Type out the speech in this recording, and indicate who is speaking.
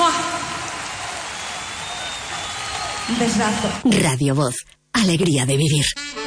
Speaker 1: ¡Mua! Un besazo.
Speaker 2: Radio Voz. Alegría de vivir.